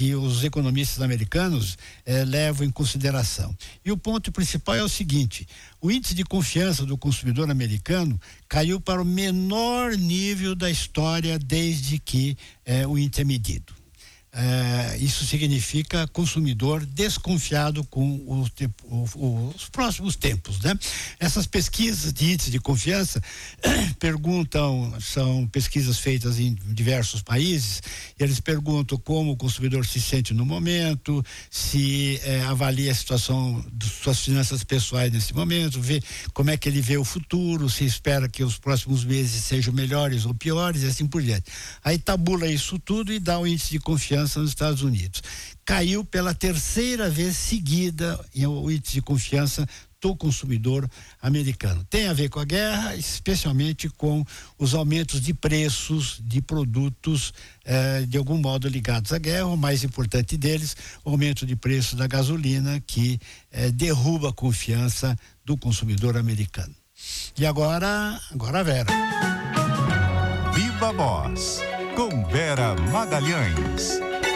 que os economistas americanos levam em consideração. E o ponto principal é o seguinte: o índice de confiança do consumidor americano caiu para o menor nível da história desde que o índice é medido. Isso significa consumidor desconfiado com os próximos tempos, né? Essas pesquisas de índice de confiança são pesquisas feitas em diversos países, e eles perguntam como o consumidor se sente no momento, se avalia a situação de suas finanças pessoais nesse momento, vê como é que ele vê o futuro, se espera que os próximos meses sejam melhores ou piores, e assim por diante. Aí tabula isso tudo e dá o índice de confiança nos Estados Unidos. Caiu pela terceira vez seguida o índice de confiança do consumidor americano. Tem a ver com a guerra, especialmente com os aumentos de preços de produtos de algum modo ligados à guerra. O mais importante deles, o aumento de preço da gasolina, que derruba a confiança do consumidor americano. E agora a Vera. Viva Voz, com Vera Magalhães.